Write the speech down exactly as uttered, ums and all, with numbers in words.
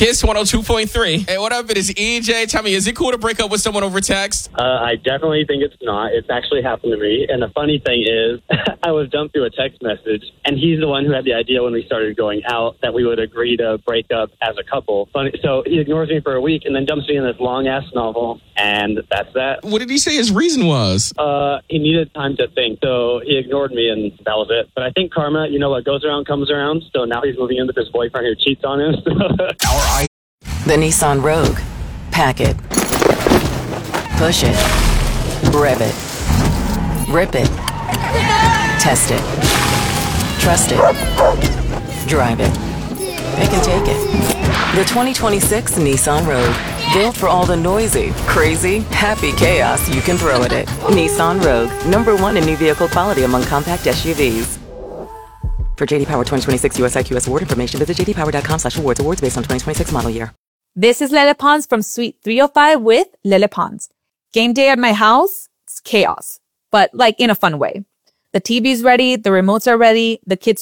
Kiss one oh two point three. Hey, what up? It is E J. Tell me, is it cool to break up with someone over text? Uh, I definitely think it's not. It's actually happened to me. And the funny thing is, I was dumped through a text message, and he's the one who had the idea when we started going out that we would agree to break up as a couple. Funny, so he ignores me for a week and then dumps me in this long-ass novel, and that's that. What did he say his reason was? Uh, he needed time to think, so he ignored me, and that was it. But I think karma, you know, what goes around comes around, so now he's moving in with his boyfriend who cheats on him. The Nissan Rogue. Pack it. Push it. Rev it. Rip it. Test it. Trust it. Drive it. Pick and take it. The twenty twenty-six Nissan Rogue. Built for all the noisy, crazy, happy chaos you can throw at it. Nissan Rogue. Number one in new vehicle quality among compact S U Vs. For J D Power twenty twenty-six U S I Q S award information, visit j d power dot com slash awards. Awards based on twenty twenty-six model year. This is Lele Pons from Suite three oh five with Lele Pons. Game day at my house, it's chaos, but like in a fun way. The T V's ready, the remotes are ready, the kids